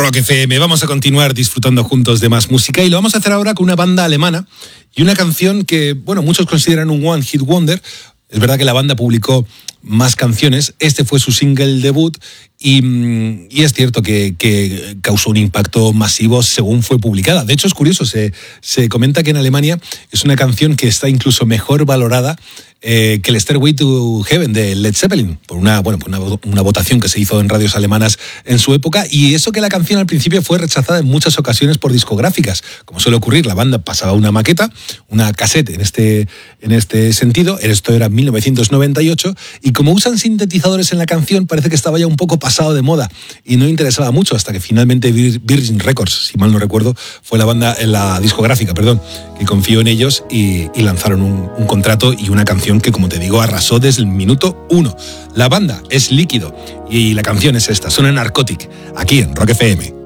Rock FM. Vamos a continuar disfrutando juntos de más música y lo vamos a hacer ahora con una banda alemana y una canción que, bueno, muchos consideran un One Hit Wonder. Es verdad que la banda publicó más canciones, este fue su single debut y es cierto que causó un impacto masivo según fue publicada. De hecho es curioso, se comenta que en Alemania es una canción que está incluso mejor valorada que el Stairway to Heaven de Led Zeppelin, por una votación que se hizo en radios alemanas en su época, y eso que la canción al principio fue rechazada en muchas ocasiones por discográficas. Como suele ocurrir, la banda pasaba una maqueta, una cassette en este sentido, esto era en 1998, y como usan sintetizadores en la canción, parece que estaba ya un poco pasado de moda y no interesaba mucho, hasta que finalmente Virgin Records, si mal no recuerdo, fue la discográfica, que confió en ellos y lanzaron un contrato y una canción que, como te digo, arrasó desde el minuto 1. La banda es Líquido y la canción es esta, suena Narcotic, aquí en Rock FM.